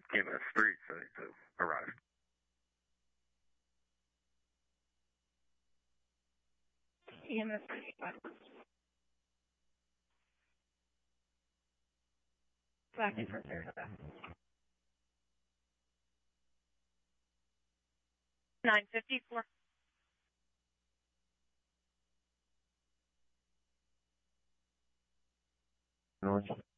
EMS 3 said to arrive. EMS 3. Back in for Sarasota. 954. North.